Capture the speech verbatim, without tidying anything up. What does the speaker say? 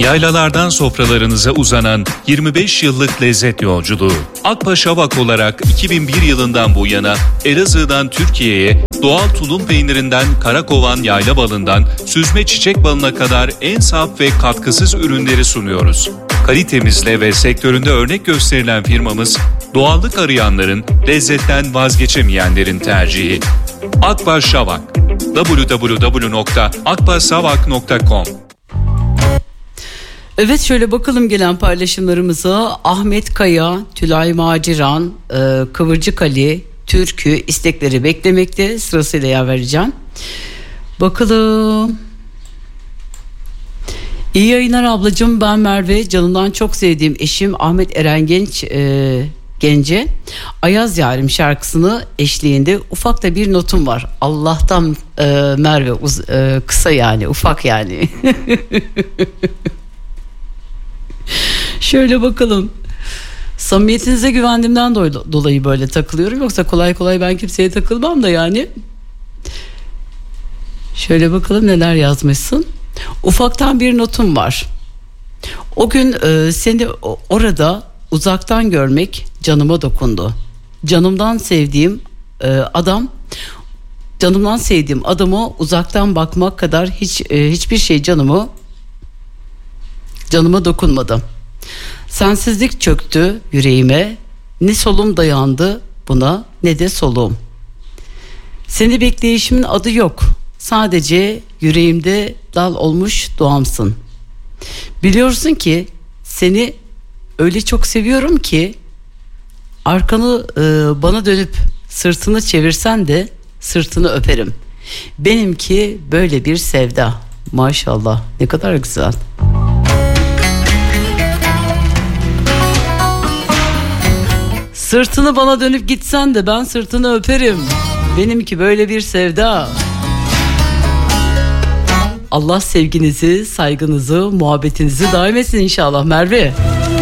Yaylalardan sofralarınıza uzanan yirmi beş yıllık lezzet yolculuğu. Akbaş Avak olarak iki bin bir yılından bu yana Elazığ'dan Türkiye'ye doğal tulum peynirinden karakovan yayla balından süzme çiçek balına kadar en saf ve katkısız ürünleri sunuyoruz. Kalitemizle ve sektöründe örnek gösterilen firmamız, doğallık arayanların, lezzetten vazgeçemeyenlerin tercihi. Akbaş Avak. double-u double-u double-u nokta akbaşavak nokta com. Evet, şöyle bakalım gelen paylaşımlarımıza. Ahmet Kaya, Tülay Maciran, e, Kıvırcık Ali, Türkü istekleri beklemekte. Sırasıyla yer vereceğim. Bakalım. İyi yayınlar ablacığım, ben Merve. Canımdan çok sevdiğim eşim Ahmet Eren Genç e, Gence Ayaz Yarim şarkısını eşliğinde ufak da bir notum var. Allah'tan e, Merve uz, e, kısa yani, ufak yani. Şöyle bakalım. Samimiyetinize güvendiğimden dolayı böyle takılıyorum. Yoksa kolay kolay ben kimseye takılmam da yani. Şöyle bakalım neler yazmışsın. Ufaktan bir notum var. O gün e, seni orada uzaktan görmek canıma dokundu. Canımdan sevdiğim e, adam, canımdan sevdiğim adama uzaktan bakmak kadar hiç e, hiçbir şey canımı canıma dokunmadı. Sensizlik çöktü yüreğime, ne solum dayandı buna ne de soluğum. Seni bekleyişimin adı yok, sadece yüreğimde dal olmuş doğamsın. Biliyorsun ki seni öyle çok seviyorum ki arkanı e, bana dönüp sırtını çevirsen de sırtını öperim. Benimki böyle bir sevda. Maşallah, ne kadar güzel. Sırtını bana dönüp gitsen de ben sırtını öperim. Benimki böyle bir sevda. Allah sevginizi, saygınızı, muhabbetinizi daim etsin inşallah Merve.